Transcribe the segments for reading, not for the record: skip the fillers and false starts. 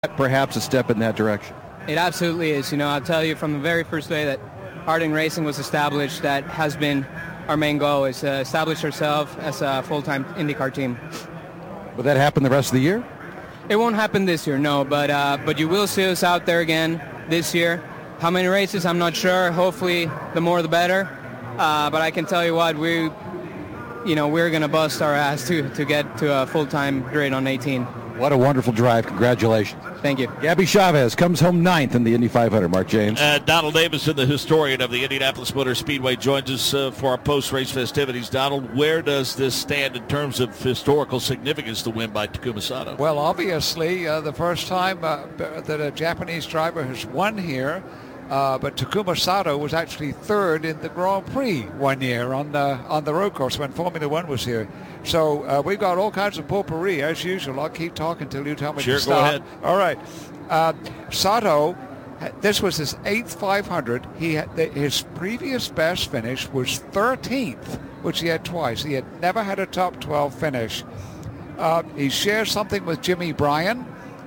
perhaps a step in that direction? It absolutely is. I'll tell you from the very first day that Harding Racing was established, that has been our main goal, is to establish ourselves as a full-time IndyCar team. Will that happen the rest of the year? It won't happen this year, no, but you will see us out there again this year. How many races, I'm not sure. Hopefully, the more the better. But I can tell you what, we're going to bust our ass to get to a full-time grid on 18. What a wonderful drive. Congratulations. Thank you. Gabby Chavez comes home 9th in the Indy 500. Mark James. Donald Davison, the historian of the Indianapolis Motor Speedway, joins us for our post-race festivities. Donald, where does this stand in terms of historical significance, the win by Takuma Sato? Well, obviously, the first time that a Japanese driver has won here, but Takuma Sato was actually third in the Grand Prix one year on the road course when Formula One was here. So we've got all kinds of potpourri, as usual. I'll keep talking until you tell me to stop. Sure, go ahead. All right. Sato, this was his 8th 500. His previous best finish was 13th, which he had twice. He had never had a top 12 finish. He shares something with Jimmy Bryan.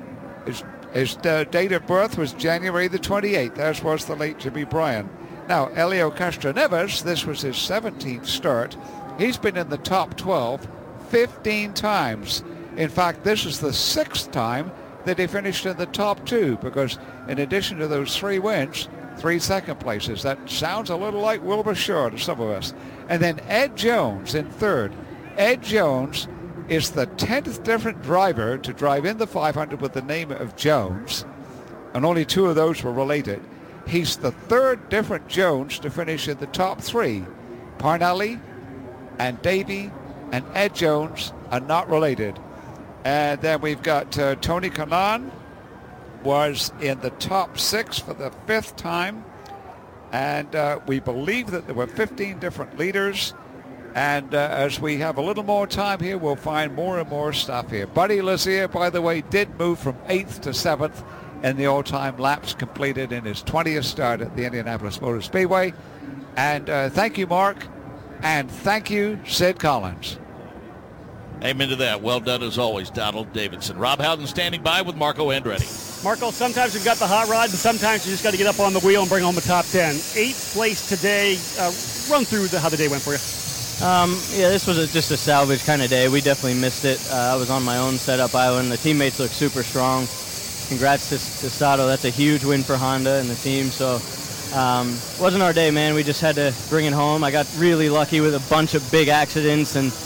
His date of birth was January the 28th, as was the late Jimmy Bryan. Now, Helio Castroneves, this was his 17th start. He's been in the top 12 15 times. In fact, this is the 6th time that he finished in the top 2, because in addition to those 3 wins, 3 second places. That sounds a little like Wilbur Shaw to some of us. And then Ed Jones in 3rd. Ed Jones is the 10th different driver to drive in the 500 with the name of Jones, and only 2 of those were related. He's the 3rd different Jones to finish in the top 3. Parnelli and Davey and Ed Jones are not related. And then we've got Tony Kanaan was in the top 6 for the 5th time. And we believe that there were 15 different leaders. And as we have a little more time here, we'll find more and more stuff here. Buddy Lazier, by the way, did move from 8th to 7th in the all-time laps completed in his 20th start at the Indianapolis Motor Speedway. And thank you, Mark. And thank you, Sid Collins. Amen to that. Well done as always, Donald Davidson. Rob Howden standing by with Marco Andretti. Marco, sometimes you've got the hot rod, and sometimes you just got to get up on the wheel and bring home a top 10. 8th place today. Run through how the day went for you. This was just a salvage kind of day. We definitely missed it. I was on my own setup island. The teammates look super strong. Congrats to Sato. That's a huge win for Honda and the team. So wasn't our day, man. We just had to bring it home. I got really lucky with a bunch of big accidents and,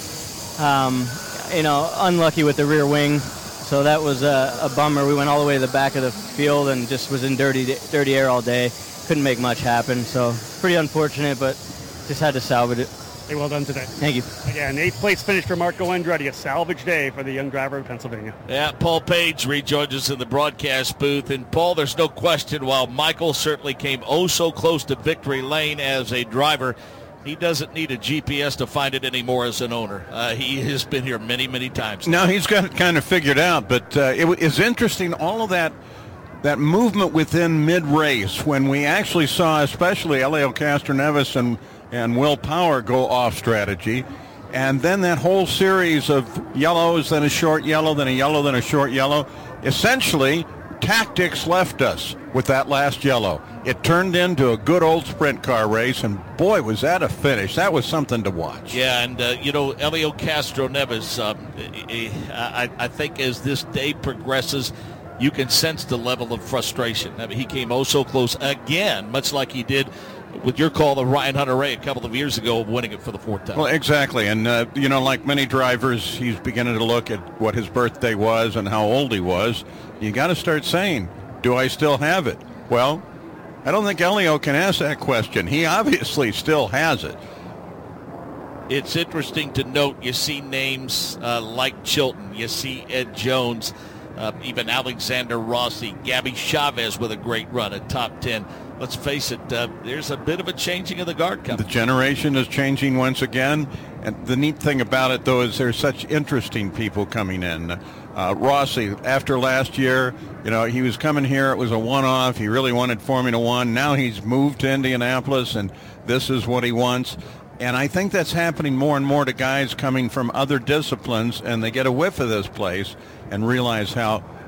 unlucky with the rear wing. So that was a bummer. We went all the way to the back of the field and just was in dirty air all day. Couldn't make much happen. So pretty unfortunate, but just had to salvage it. Hey, well done today. Thank you. Again, 8th place finish for Marco Andretti, a salvage day for the young driver of Pennsylvania. Yeah, Paul Page rejoins us in the broadcast booth. And, Paul, there's no question, while Michael certainly came so close to victory lane as a driver, he doesn't need a GPS to find it anymore as an owner. He has been here many, many times. No, he's got it kind of figured out. But it is interesting, all of that movement within mid-race, when we actually saw especially Helio Castroneves and Will Power go off strategy, and then that whole series of yellows, then a short yellow, then a yellow, then a short yellow. Essentially, tactics left us with that last yellow. It turned into a good old sprint car race, and boy, was that a finish. That was something to watch. Yeah, and Helio Castroneves, I think as this day progresses, you can sense the level of frustration. I mean, he came so close again, much like he did with your call of Ryan Hunter-Reay a couple of years ago of winning it for the 4th time. Well, exactly. And, like many drivers, he's beginning to look at what his birthday was and how old he was. You got to start saying, do I still have it? Well, I don't think Helio can ask that question. He obviously still has it. It's interesting to note, you see names like Chilton, you see Ed Jones, even Alexander Rossi, Gabby Chavez with a great run at top 10. Let's face it, there's a bit of a changing of the guard coming. The generation is changing once again. And the neat thing about it, though, is there's such interesting people coming in. Rossi, after last year, he was coming here. It was a one-off. He really wanted Formula One. Now he's moved to Indianapolis, and this is what he wants. And I think that's happening more and more to guys coming from other disciplines, and they get a whiff of this place and realize how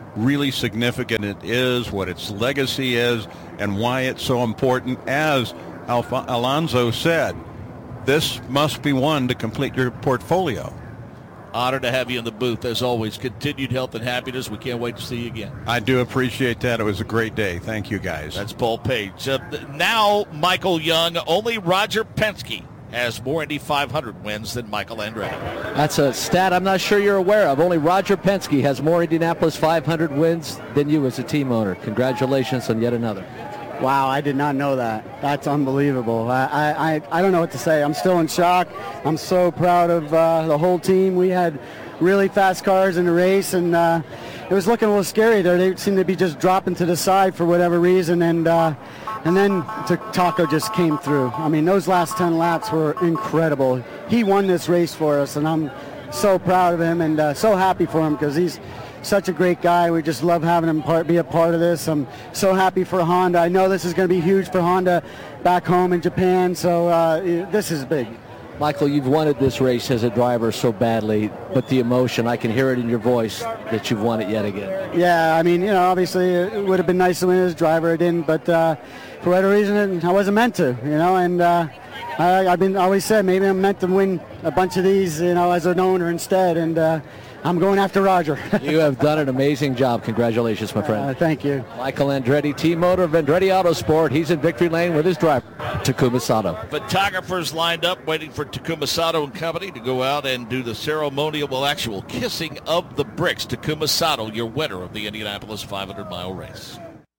really significant it is, what its legacy is, and why it's so important. As Alonso said, this must be one to complete your portfolio. Honored to have you in the booth, as always. Continued health and happiness. We can't wait to see you again. I do appreciate that. It was a great day. Thank you, guys. That's Paul Page. Now, Michael Young, only Roger Penske has more Indy 500 wins than Michael Andretti. That's a stat I'm not sure you're aware of. Only Roger Penske has more Indianapolis 500 wins than you as a team owner. Congratulations on yet another. Wow, I did not know that. That's unbelievable. I don't know what to say. I'm still in shock. I'm so proud of the whole team. We had really fast cars in the race, and it was looking a little scary there. They seemed to be just dropping to the side for whatever reason, and then Taco just came through. I mean, those last 10 laps were incredible. He won this race for us, and I'm so proud of him and so happy for him because he's such a great guy. We just love having him be a part of this. I'm so happy for Honda. I know this is going to be huge for Honda back home in Japan, so this is big. Michael, you've wanted this race as a driver so badly, but the emotion, I can hear it in your voice that you've won it yet again. Yeah, I mean, obviously it would have been nice to win as a driver. I didn't, but for whatever reason, I wasn't meant to, and I've always said maybe I'm meant to win a bunch of these, as an owner instead, and I'm going after Roger. You have done an amazing job. Congratulations, my friend. Thank you. Michael Andretti, team owner of Andretti Autosport. He's in victory lane with his driver, Takuma Sato. Photographers lined up waiting for Takuma Sato and company to go out and do the ceremonial, actual kissing of the bricks. Takuma Sato, your winner of the Indianapolis 500-mile race.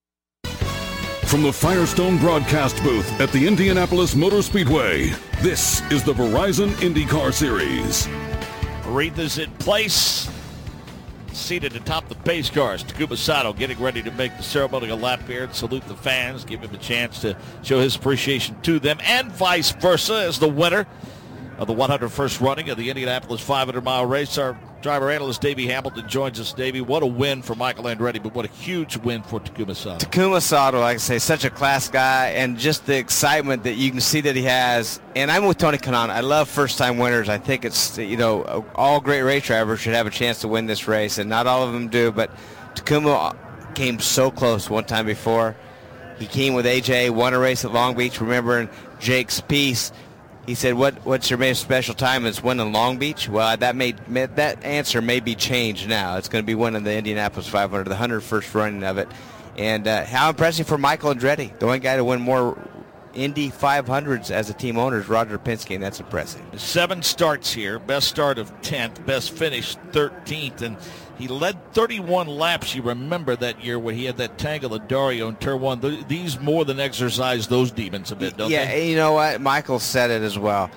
From the Firestone broadcast booth at the Indianapolis Motor Speedway, this is the Verizon IndyCar Series. Aretha's in place, seated atop the pace cars. Takuma Sato getting ready to make the ceremonial lap here and salute the fans, give him a chance to show his appreciation to them, and vice versa, as the winner of the 101st running of the Indianapolis 500-mile race. Our driver analyst Davey Hamilton joins us. Davey, what a win for Michael Andretti, but what a huge win for Takuma Sato. Takuma Sato, like I say, such a class guy, and just the excitement that you can see that he has. And I'm with Tony Kanaan. I love first-time winners. I think it's, all great race drivers should have a chance to win this race, and not all of them do, but Takuma came so close one time before. He came with AJ, won a race at Long Beach, remembering Jake's piece. He said, what's your most special time? It's winning Long Beach? Well, that answer may be changed now. It's going to be winning the Indianapolis 500, the 101st running of it. And how impressive for Michael Andretti. The only guy to win more Indy 500s as a team owner is Roger Penske, and that's impressive. 7 starts here, best start of 10th, best finish 13th, and he led 31 laps. You remember that year when he had that tangle of Dario in turn 1. These more than exercise those demons a bit, don't they? Yeah, and you know what? Michael said it as well.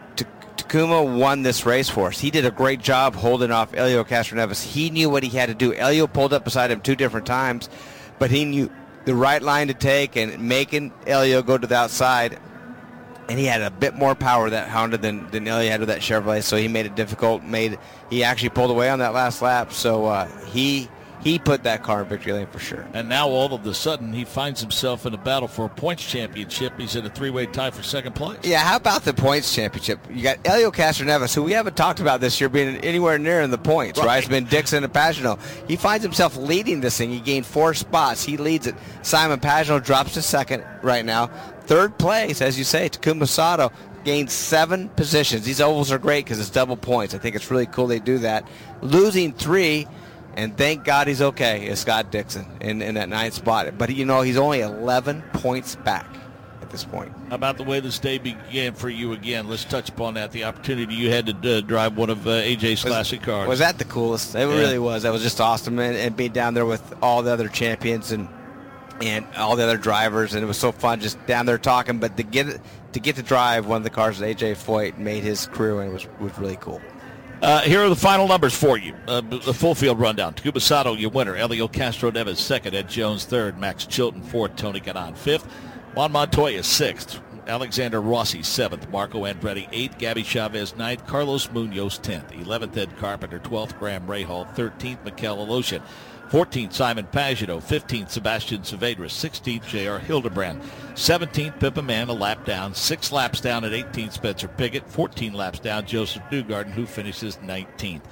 Takuma won this race for us. He did a great job holding off Helio Castroneves. He knew what he had to do. Helio pulled up beside him 2 different times, but he knew the right line to take and making Helio go to the outside. And he had a bit more power, that Honda, than Helio had with that Chevrolet, so he made it difficult. He actually pulled away on that last lap, so he put that car in victory lane for sure. And now all of a sudden he finds himself in a battle for a points championship. He's in a 3-way tie for second place. Yeah, how about the points championship? You got Helio Castroneves, who we haven't talked about this year being anywhere near in the points, right? It's been Dixon and Pagenaud. He finds himself leading this thing. He gained 4 spots. He leads it. Simon Pagenaud drops to second right now. Third place, as you say, Takuma Sato gained 7 positions. These ovals are great because it's double points. I think it's really cool they do that. Losing 3, and thank God he's okay, is Scott Dixon in that 9th spot. But, he's only 11 points back at this point. How about the way this day began for you again? Let's touch upon that, the opportunity you had to drive one of AJ's classic cars. Was that the coolest? It really was. That was just awesome, and being down there with all the other champions and all the other drivers, and it was so fun just down there talking. But to get to drive one of the cars that AJ Foyt made his career in was really cool. Here are the final numbers for you. The full field rundown. Takuma Sato, your winner. Helio Castroneves, second. Ed Jones, third. Max Chilton, fourth. Tony Kanaan, fifth. Juan Montoya, sixth. Alexander Rossi, 7th. Marco Andretti, 8th. Gabby Chavez, 9th. Carlos Munoz, 10th. 11th, Ed Carpenter. 12th, Graham Rahal. 13th, Mikel Aloshin. 14th, Simon Pagenaud. 15th, Sebastian Saavedra. 16th, J.R. Hildebrand. 17th, Pippa Mann, a lap down. 6 laps down at 18th, Spencer Pigot. 14 laps down, Joseph Newgarden, who finishes 19th.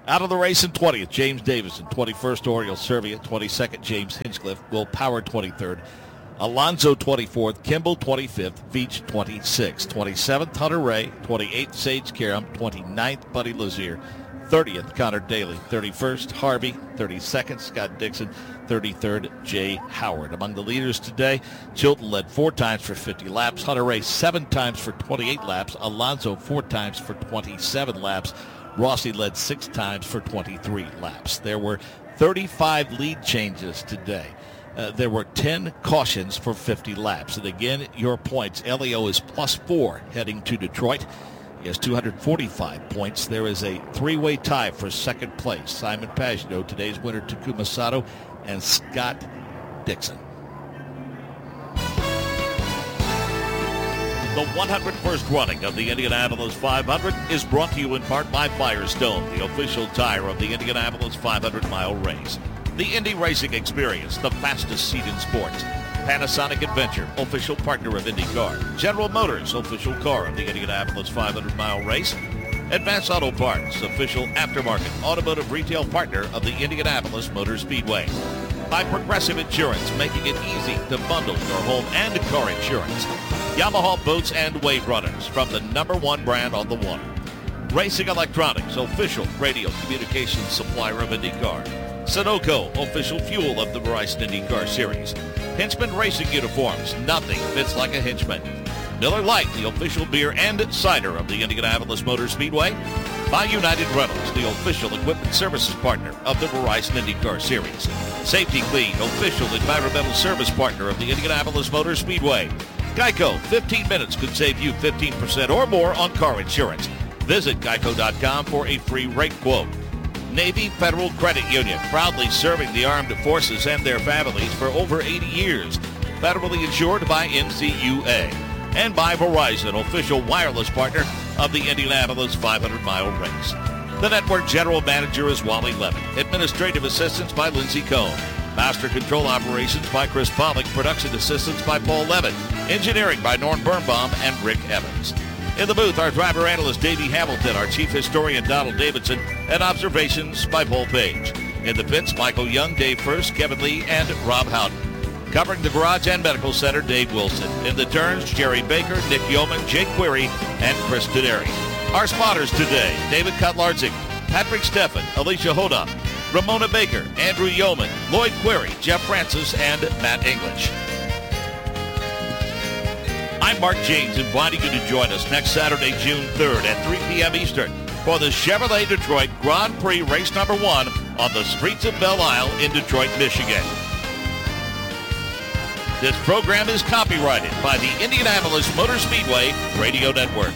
Out of the race in 20th, James Davison. 21st, Oriel Servia. 22nd, James Hinchcliffe. Will Power, 23rd. Alonzo, 24th. Kimball, 25th. Veach, 26th. 27th, Hunter Ray. 28th, Sage Karam. 29th, Buddy Lazier. 30th, Connor Daly. 31st, Harvey. 32nd, Scott Dixon. 33rd, Jay Howard. Among the leaders today, Chilton led 4 times for 50 laps. Hunter Ray 7 times for 28 laps. Alonzo 4 times for 27 laps. Rossi led 6 times for 23 laps. There were 35 lead changes today. There were 10 cautions for 50 laps. And again, your points. Elio is +4 heading to Detroit. He has 245 points. There is a 3-way tie for second place. Simon Pagenaud, today's winner, Takuma Sato, and Scott Dixon. The 101st running of the Indianapolis 500 is brought to you in part by Firestone, the official tire of the Indianapolis 500-mile race. The Indy Racing Experience, the fastest seat in sports. Panasonic Adventure, official partner of IndyCar. General Motors, official car of the Indianapolis 500-mile race. Advance Auto Parts, official aftermarket automotive retail partner of the Indianapolis Motor Speedway. By Progressive Insurance, making it easy to bundle your home and car insurance. Yamaha Boats and Wave Runners, from the #1 brand on the water. Racing Electronics, official radio communications supplier of IndyCar. Sunoco, official fuel of the Verizon IndyCar Series. Hinchman Racing Uniforms, nothing fits like a Hinchman. Miller Lite, the official beer and cider of the Indianapolis Motor Speedway. By United Rentals, the official equipment services partner of the Verizon IndyCar Series. Safety Clean, official environmental service partner of the Indianapolis Motor Speedway. Geico, 15 minutes could save you 15% or more on car insurance. Visit geico.com for a free rate quote. Navy Federal Credit Union, proudly serving the armed forces and their families for over 80 years. Federally insured by NCUA. And by Verizon, official wireless partner of the Indianapolis 500-mile race. The network general manager is Wally Levin. Administrative assistance by Lindsey Cohn. Master control operations by Chris Pollock. Production assistance by Paul Levin. Engineering by Norm Birnbaum and Rick Evans. In the booth, our driver analyst Davey Hamilton, our chief historian Donald Davidson, and observations by Paul Page. In the pits, Michael Young, Dave First, Kevin Lee, and Rob Howden. Covering the garage and medical center, Dave Wilson. In the turns, Jerry Baker, Nick Yeoman, Jake Query, and Chris Denary. Our spotters today, David Kotlarczyk, Patrick Steffen, Alicia Hoda, Ramona Baker, Andrew Yeoman, Lloyd Query, Jeff Francis, and Matt English. I'm Mark James, inviting you to join us next Saturday, June 3rd at 3 p.m. Eastern for the Chevrolet Detroit Grand Prix Race #1 on the streets of Belle Isle in Detroit, Michigan. This program is copyrighted by the Indianapolis Motor Speedway Radio Network.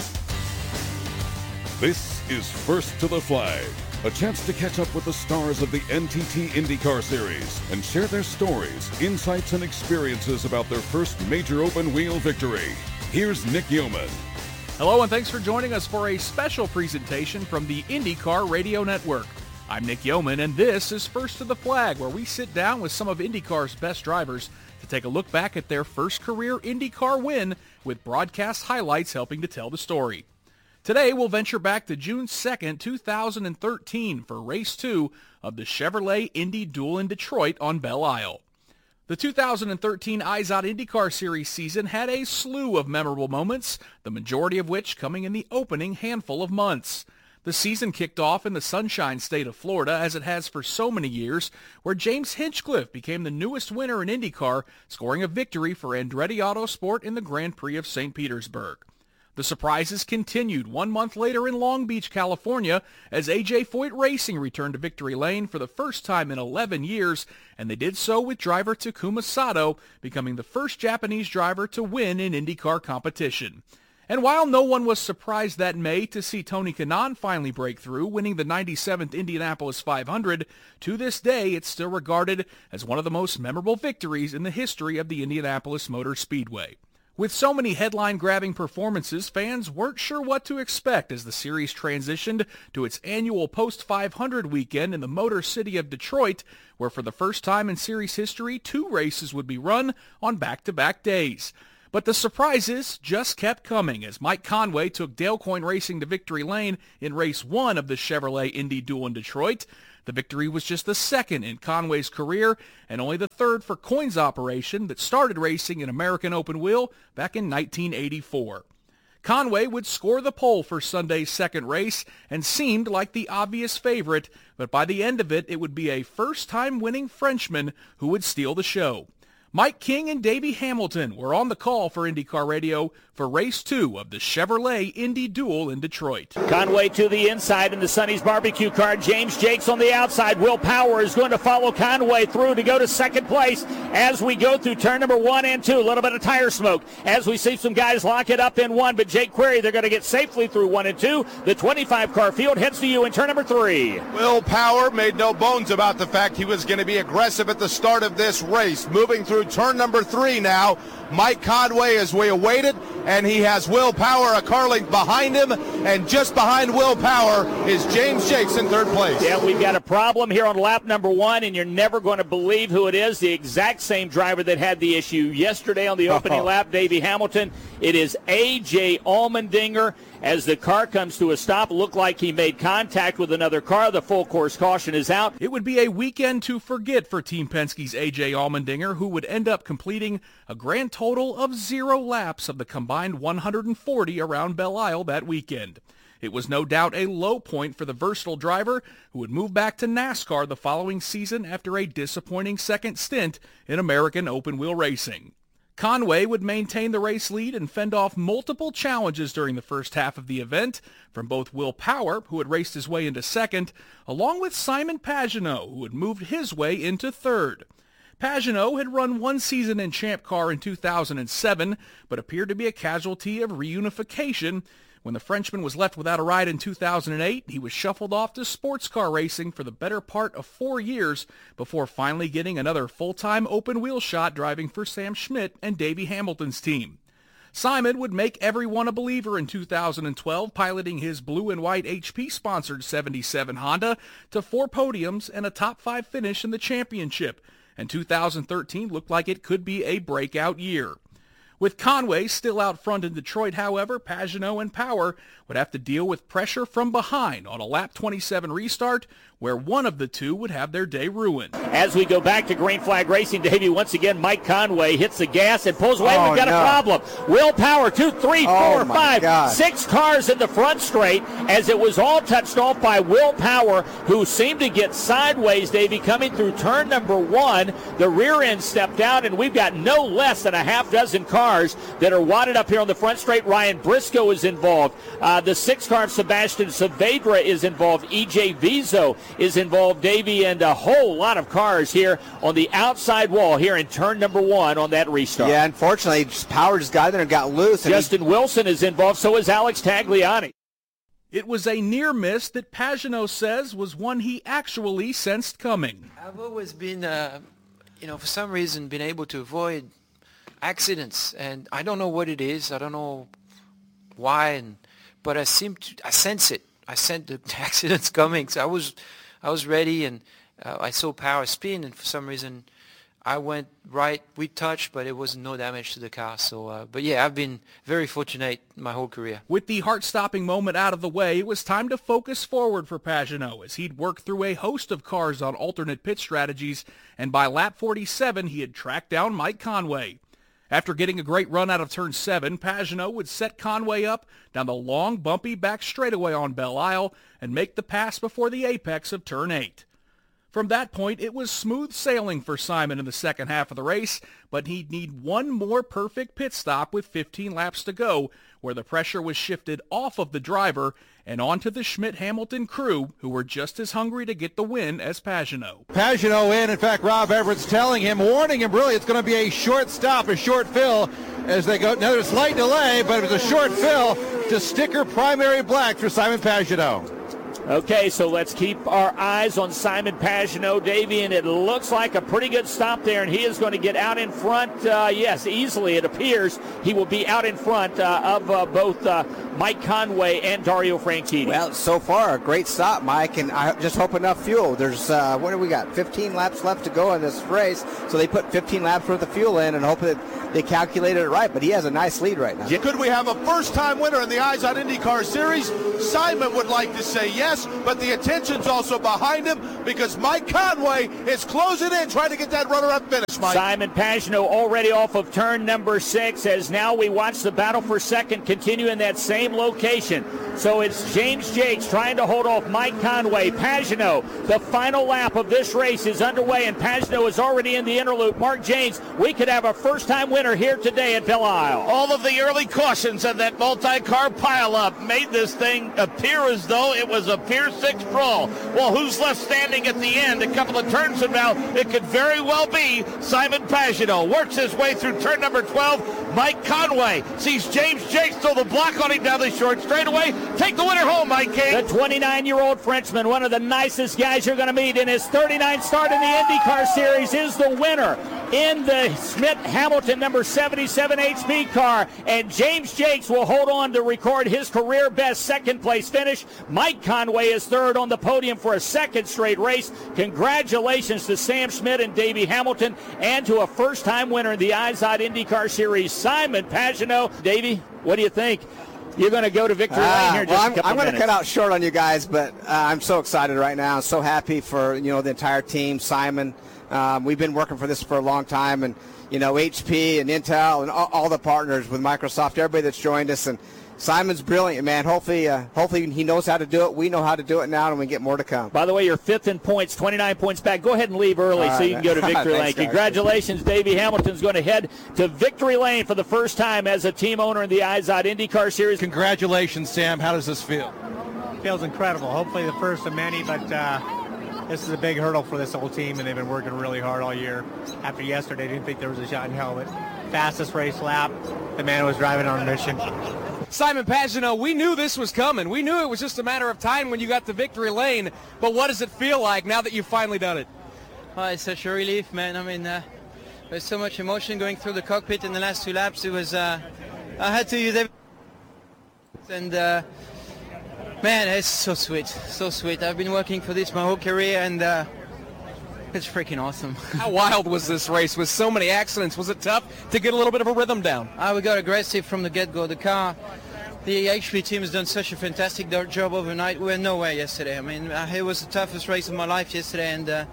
This is First to the Flag, a chance to catch up with the stars of the NTT IndyCar Series and share their stories, insights, and experiences about their first major open-wheel victory. Here's Nick Yeoman. Hello, and thanks for joining us for a special presentation from the IndyCar Radio Network. I'm Nick Yeoman, and this is First to the Flag, where we sit down with some of IndyCar's best drivers to take a look back at their first career IndyCar win, with broadcast highlights helping to tell the story. Today, we'll venture back to June 2nd, 2013 for Race 2 of the Chevrolet Indy Duel in Detroit on Belle Isle. The 2013 IZOD IndyCar Series season had a slew of memorable moments, the majority of which coming in the opening handful of months. The season kicked off in the Sunshine State of Florida, as it has for so many years, where James Hinchcliffe became the newest winner in IndyCar, scoring a victory for Andretti Autosport in the Grand Prix of St. Petersburg. The surprises continued 1 month later in Long Beach, California, as A.J. Foyt Racing returned to victory lane for the first time in 11 years, and they did so with driver Takuma Sato becoming the first Japanese driver to win in IndyCar competition. And while no one was surprised that May to see Tony Kanaan finally break through, winning the 97th Indianapolis 500, to this day it's still regarded as one of the most memorable victories in the history of the Indianapolis Motor Speedway. With so many headline-grabbing performances, fans weren't sure what to expect as the series transitioned to its annual post-500 weekend in the Motor City of Detroit, where for the first time in series history, 2 races would be run on back-to-back days. But the surprises just kept coming as Mike Conway took Dale Coyne Racing to victory lane in race 1 of the Chevrolet Indy Duel in Detroit. The victory was just the second in Conway's career and only the third for Coyne's operation that started racing in American Open Wheel back in 1984. Conway would score the pole for Sunday's second race and seemed like the obvious favorite, but by the end of it, it would be a first-time winning Frenchman who would steal the show. Mike King and Davey Hamilton were on the call for IndyCar Radio for race 2 of the Chevrolet Indy Duel in Detroit. Conway to the inside in the Sonny's barbecue car. James Jakes on the outside. Will Power is going to follow Conway through to go to second place as we go through turn number 1 and 2. A little bit of tire smoke as we see some guys lock it up in 1, but Jake Query, they're going to get safely through 1 and 2. The 25-car field heads to you in turn number 3. Will Power made no bones about the fact he was going to be aggressive at the start of this race. Moving through turn number 3 now. Mike Conway as we awaited, and he has Will Power, a car length behind him, and just behind Will Power is James Jakes in third place. Yeah, we've got a problem here on lap number 1, and you're never going to believe who it is. The exact same driver that had the issue yesterday on the opening lap, Davey Hamilton. It is A.J. Allmendinger. As the car comes to a stop, looked like he made contact with another car. The full course caution is out. It would be a weekend to forget for Team Penske's A.J. Allmendinger, who would end up completing a grand total of 0 laps of the combined 140 around Belle Isle that weekend. It was no doubt a low point for the versatile driver, who would move back to NASCAR the following season after a disappointing second stint in American open wheel racing. Conway would maintain the race lead and fend off multiple challenges during the first half of the event from both Will Power, who had raced his way into second, along with Simon Pagenaud, who had moved his way into third. Pagenaud had run 1 season in Champ Car in 2007, but appeared to be a casualty of reunification. When the Frenchman was left without a ride in 2008, he was shuffled off to sports car racing for the better part of 4 years before finally getting another full-time open-wheel shot driving for Sam Schmidt and Davey Hamilton's team. Simon would make everyone a believer in 2012, piloting his blue and white HP-sponsored 77 Honda to 4 podiums and a top 5 finish in the championship, and 2013 looked like it could be a breakout year. With Conway still out front in Detroit, however, Pagenaud and Power would have to deal with pressure from behind on a lap 27 restart, where one of the two would have their day ruined. As we go back to Green Flag Racing, Davey, once again, Mike Conway hits the gas and pulls away. We've got a problem. Will Power, 2, 3, 4, 5, 6 cars in the front straight as it was all touched off by Will Power, who seemed to get sideways, Davey, coming through turn number 1. The rear end stepped out, and we've got no less than a half dozen cars that are wadded up here on the front straight. Ryan Briscoe is involved. The 6 car of Sebastian Saavedra is involved. E.J. Vizo is involved, Davey, and a whole lot of cars here on the outside wall here in turn number 1 on that restart. Yeah, unfortunately, Power just got there and got loose. Justin Wilson is involved, so is Alex Tagliani. It was a near miss that Pagenaud says was one he actually sensed coming. I've always been, for some reason, been able to avoid accidents, and I don't know what it is. I don't know why, but I sense it. I sense the accidents coming. So I was ready, and I saw Power spin, and for some reason I went right. We touched, but it was no damage to the car. So, but yeah, I've been very fortunate my whole career. With the heart-stopping moment out of the way, it was time to focus forward for Pagenaud as he'd worked through a host of cars on alternate pit strategies, and by lap 47, he had tracked down Mike Conway. After getting a great run out of turn 7, Pagenaud would set Conway up down the long, bumpy back straightaway on Belle Isle and make the pass before the apex of turn 8. From that point, it was smooth sailing for Simon in the second half of the race, but he'd need one more perfect pit stop with 15 laps to go, where the pressure was shifted off of the driver and onto the Schmidt-Hamilton crew, who were just as hungry to get the win as Pagenaud. Pagenaud in fact, Rob Everett's telling him, warning him, really, it's going to be a short stop, a short fill as they go. Now there's a slight delay, but it was a short fill to sticker primary black for Simon Pagenaud. Okay, so let's keep our eyes on Simon Pagenaud, Davey, and it looks like a pretty good stop there, and he is going to get out in front. Yes, easily it appears he will be out in front of both Mike Conway and Dario Franchitti. Well, so far, a great stop, Mike, and I just hope enough fuel. There's, what do we got, 15 laps left to go in this race, so they put 15 laps worth of fuel in and hope that they calculated it right, but he has a nice lead right now. Could we have a first-time winner in the Eyes on IndyCar Series? Simon would like to say yes, but the attention's also behind him because Mike Conway is closing in, trying to get that runner-up finish, Mike. Simon Pagenaud already off of turn number 6 as now we watch the battle for second continue in that same location. So it's James Jakes trying to hold off Mike Conway. Pagenaud, the final lap of this race is underway, and Pagenaud is already in the interloop. Mark James, we could have a first-time winner here today at Belle Isle. All of the early cautions of that multi-car pileup made this thing appear as though it was a Pier 6 brawl. Well, who's left standing at the end? A couple of turns from now, it could very well be Simon Pagenaud. Works his way through turn number 12. Mike Conway sees James Jakes throw the block on him down the short straightaway. Take the winner home, Mike King. The 29-year-old Frenchman, one of the nicest guys you're going to meet in his 39th start in the IndyCar Series, is the winner in the Smith-Hamilton number 77 HP car, and James Jakes will hold on to record his career best second-place finish. Mike Conway is third on the podium for a second straight race. Congratulations to Sam Schmidt and Davey Hamilton, and to a first-time winner in the IZOD IndyCar Series, Simon Pagenaud. Davey, what do you think? You're going to go to victory lane here in just a couple I'm going minutes. to cut out short on you guys, but I'm so excited right now. I'm so happy for the entire team, Simon. We've been working for this for a long time, and HP and Intel and all the partners with Microsoft, everybody that's joined us, and Simon's brilliant, man. Hopefully he knows how to do it. We know how to do it now, and we get more to come. By the way, you're fifth in points, 29 points back. Go ahead and leave early so you can go to victory lane. Thanks, guys. Congratulations, Davey Hamilton's going to head to victory lane for the first time as a team owner in the IZOD IndyCar Series. Congratulations, Sam. How does this feel? Feels incredible. Hopefully the first of many, but this is a big hurdle for this whole team, and they've been working really hard all year. After yesterday, didn't think there was a shot in hell, but fastest race lap, the man was driving on a mission. Simon Pagenaud, we knew this was coming. We knew it was just a matter of time when you got to victory lane, but what does it feel like now that you've finally done it? Oh, it's such a relief, man. I mean, there's so much emotion going through the cockpit in the last two laps. It was, I had to use everything. And, man, it's so sweet, so sweet. I've been working for this my whole career, and it's freaking awesome. How wild was this race with so many accidents? Was it tough to get a little bit of a rhythm down? We got aggressive from the get-go. The HP team has done such a fantastic job overnight. We were nowhere yesterday. I mean, it was the toughest race of my life yesterday, and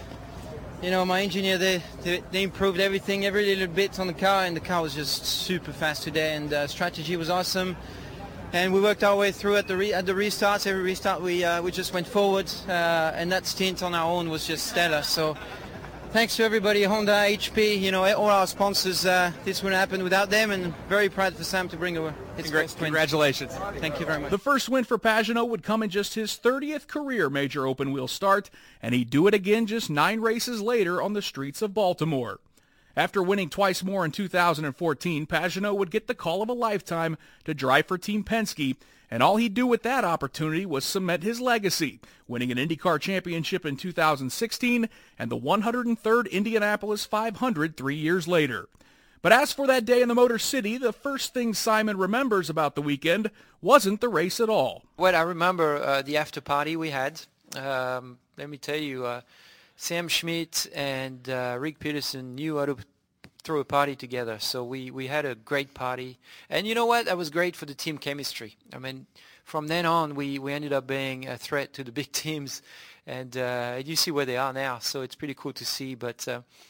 my engineer, they improved everything, every little bit on the car, and the car was just super fast today, and strategy was awesome. And we worked our way through at the restarts. Every restart we just went forward, and that stint on our own was just stellar. So thanks to everybody, Honda, HP, all our sponsors. This wouldn't happen without them, and very proud for Sam to bring his first win. Congratulations. Thank you very much. The first win for Pagenaud would come in just his 30th career major open wheel start, and he'd do it again just 9 races later on the streets of Baltimore. After winning twice more in 2014, Pagenaud would get the call of a lifetime to drive for Team Penske, and all he'd do with that opportunity was cement his legacy, winning an IndyCar championship in 2016 and the 103rd Indianapolis 500 3 years later. But as for that day in the Motor City, the first thing Simon remembers about the weekend wasn't the race at all. Well, I remember the after party we had. Let me tell you, Sam Schmidt and Rick Peterson knew how to throw a party together. So we had a great party. And you know what? That was great for the team chemistry. I mean, from then on, we ended up being a threat to the big teams. And you see where they are now. So it's pretty cool to see. But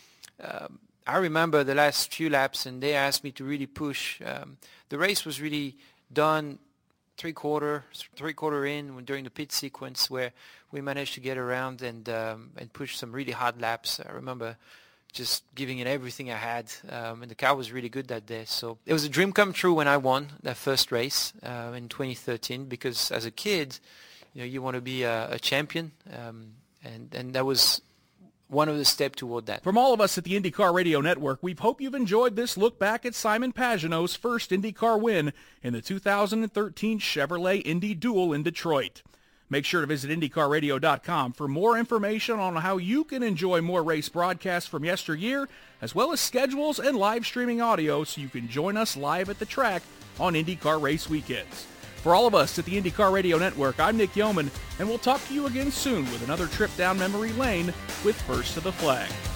I remember the last few laps, and they asked me to really push. The race was really done three-quarter in during the pit sequence, where we managed to get around and push some really hard laps. I remember just giving it everything I had, and the car was really good that day. So it was a dream come true when I won that first race in 2013, because as a kid, you want to be a champion, and that was one of the steps toward that. From all of us at the IndyCar Radio Network, we hope you've enjoyed this look back at Simon Pagenaud's first IndyCar win in the 2013 Chevrolet Indy Duel in Detroit. Make sure to visit IndyCarRadio.com for more information on how you can enjoy more race broadcasts from yesteryear, as well as schedules and live streaming audio so you can join us live at the track on IndyCar race weekends. For all of us at the IndyCar Radio Network, I'm Nick Yeoman, and we'll talk to you again soon with another trip down memory lane with First to the Flag.